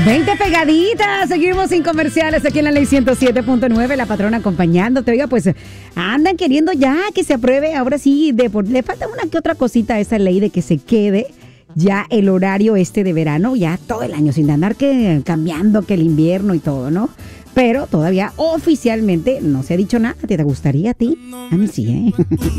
20 pegaditas, seguimos sin comerciales aquí en la ley 107.9, la patrona acompañándote. Oiga, pues andan queriendo ya que se apruebe, ahora sí, le falta una que otra cosita a esa ley de que se quede ya el horario de verano, ya todo el año, sin andar que cambiando que el invierno y todo, ¿no? Pero todavía oficialmente no se ha dicho nada. ¿Te gustaría a ti? A mí sí, ¿eh?